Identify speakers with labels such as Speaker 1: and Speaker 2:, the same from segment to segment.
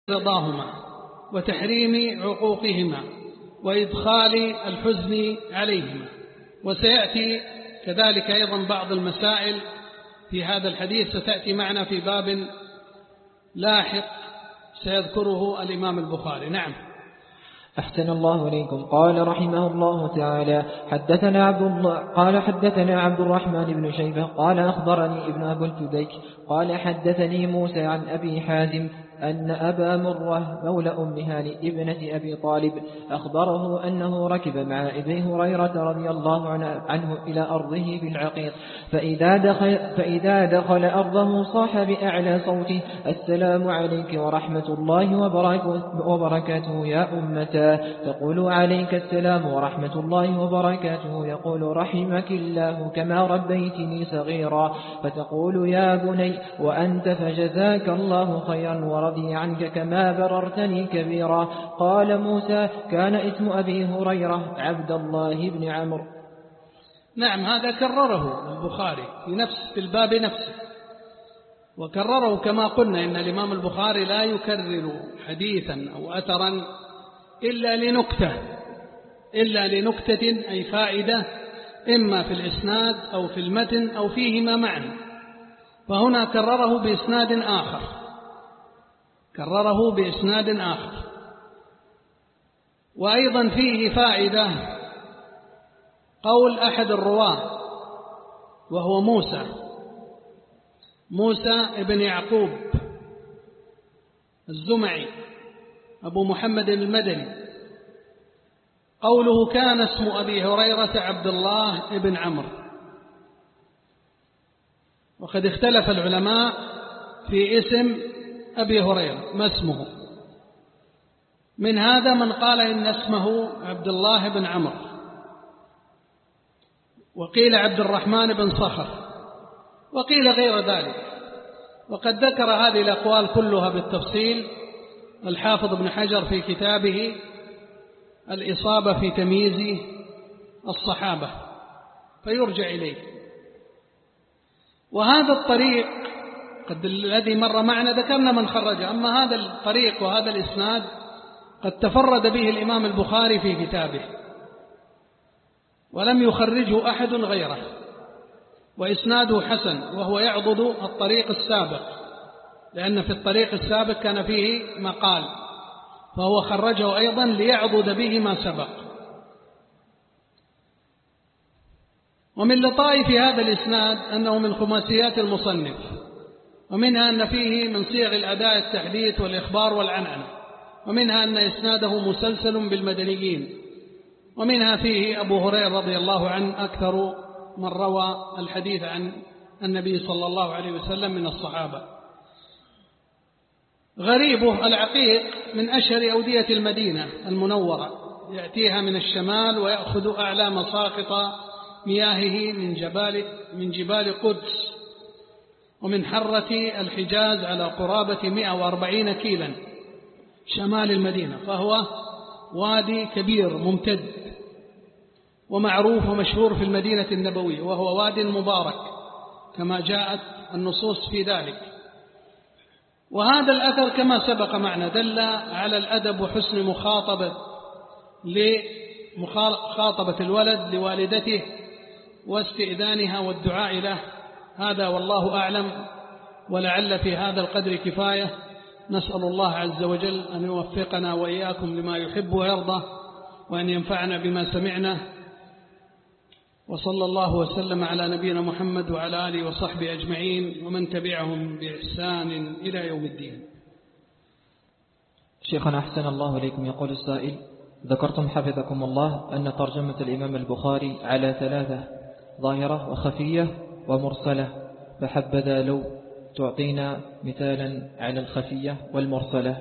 Speaker 1: رضاهما وتحريم عقوقهما وإدخال الحزن عليهما. وسيأتي كذلك أيضا بعض المسائل في هذا الحديث ستأتي معنا في باب لاحق سيذكره الإمام البخاري. نعم.
Speaker 2: أحسن الله إليكم. قال رحمه الله تعالى حدثنا عبد الرحمن بن شيبة قال أخبرني ابن أبي الجديك قال حدثني موسى عن أبي حازم أن أبا مرة مولى أم هاني ابنة أبي طالب أخبره أنه ركب مع أبي هريرة رضي الله عنه إلى أرضه بالعقيق، فإذا دخل أرضه صاح بأعلى صوته: السلام عليك ورحمة الله وبركاته يا أمتا. تقول: عليك السلام ورحمة الله وبركاته. يقول: رحمك الله كما ربيتني صغيرا. فتقول: يا بني وأنت فجزاك الله خيرا ورضي عنك كما بررتني كبيرا. قال موسى: كان اسم أبي هريرة عبد الله بن عمرو.
Speaker 1: نعم، هذا كرره البخاري في الباب نفسه، وكرره كما قلنا إن الإمام البخاري لا يكرر حديثا أو أثرا إلا لنكتة أي فائدة إما في الإسناد أو في المتن أو فيهما معا. فهنا كرره بإسناد آخر. وأيضا فيه فائدة قول أحد الرواة وهو موسى ابن يعقوب الزمعي أبو محمد المدني، قوله: كان اسم أبي هريرة عبد الله بن عمرو. وقد اختلف العلماء في اسم أبي هريرة ما اسمه. من هذا من قال إن اسمه عبد الله بن عمرو، وقيل عبد الرحمن بن صخر، وقيل غير ذلك. وقد ذكر هذه الأقوال كلها بالتفصيل الحافظ ابن حجر في كتابه الإصابة في تمييز الصحابة، فيرجع إليه. وهذا الطريق الذي مر معنا ذكرنا من خرجه، أما هذا الطريق وهذا الإسناد قد تفرد به الإمام البخاري في كتابه ولم يخرجه أحد غيره، وإسناده حسن، وهو يعضد الطريق السابق، لأن في الطريق السابق كان فيه مقال، فهو خرجه أيضا ليعضد به ما سبق. ومن لطائف هذا الإسناد أنه من خماسيات المصنف، ومنها أن فيه من صيغ الأداء التحديث والإخبار والعنعنة، ومنها أن إسناده مسلسل بالمدنيين، ومنها فيه أبو هريرة رضي الله عنه أكثر من روى الحديث عن النبي صلى الله عليه وسلم من الصحابة. غريبه: العقيق من أشهر أودية المدينة المنورة، يأتيها من الشمال ويأخذ أعلى مساقط مياهه من جبال قدس ومن حرة الحجاز على قرابة 140 كيلا شمال المدينة، فهو وادي كبير ممتد ومعروف ومشهور في المدينة النبوية، وهو وادي مبارك كما جاءت النصوص في ذلك. وهذا الأثر كما سبق معنا دل على الأدب وحسن مخاطبة الولد لوالدته واستئذانها والدعاء له. هذا والله أعلم، ولعل في هذا القدر كفاية. نسأل الله عز وجل أن يوفقنا وإياكم لما يحب ويرضى، وأن ينفعنا بما سمعنا. وصلى الله وسلم على نبينا محمد وعلى آله وصحبه أجمعين ومن تبعهم بإحسان إلى يوم الدين.
Speaker 2: شيخنا أحسن الله إليكم. يقول السائل: ذكرتم حفظكم الله أن ترجمة الإمام البخاري على 3: ظاهرة وخفية ومرسلة، فحبذا لو تعطينا مثالا على الخفية والمرسلة.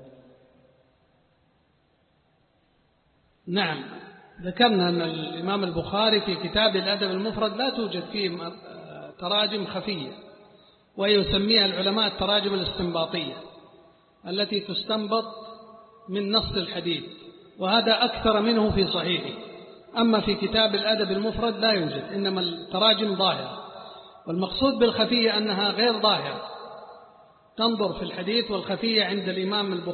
Speaker 1: نعم، ذكرنا أن الإمام البخاري في كتاب الأدب المفرد لا توجد فيه تراجم خفية، ويسميها العلماء التراجم الاستنباطية التي تستنبط من نص الحديث، وهذا أكثر منه في صحيحه. أما في كتاب الأدب المفرد لا يوجد، إنما التراجم ظاهرة. والمقصود بالخفية أنها غير ظاهرة، تنظر في الحديث، والخفية عند الإمام البخاري